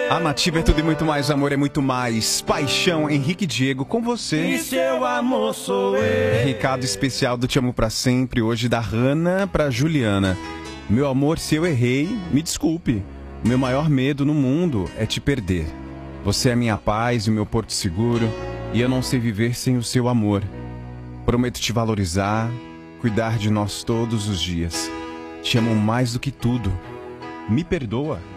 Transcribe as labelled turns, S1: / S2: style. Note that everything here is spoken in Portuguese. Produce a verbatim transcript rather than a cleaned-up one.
S1: A Nativa é tudo e muito mais, amor é muito mais. Paixão, Henrique Diego com você.
S2: E seu amor sou eu.
S1: Recado especial do Te Amo Pra Sempre, hoje da Hannah pra Juliana. Meu amor, se eu errei, me desculpe. O meu maior medo no mundo é te perder. Você é minha paz e o meu porto seguro, e eu não sei viver sem o seu amor. Prometo te valorizar, cuidar de nós todos os dias. Te amo mais do que tudo. Me perdoa.